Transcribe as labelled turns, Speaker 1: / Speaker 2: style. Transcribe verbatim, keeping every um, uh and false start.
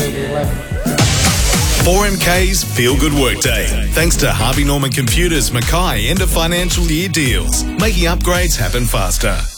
Speaker 1: four M K's Feel Good Workday. Thanks to Harvey Norman Computers, Mackay, end of financial year deals, making upgrades happen faster.